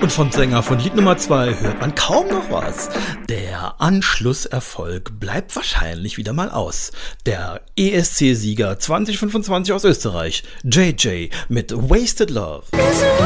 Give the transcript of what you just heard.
Und vom Sänger von Lied Nummer 2 hört man kaum noch was. Der Anschlusserfolg bleibt wahrscheinlich wieder mal aus. Der ESC-Sieger 2025 aus Österreich, JJ mit Wasted Love.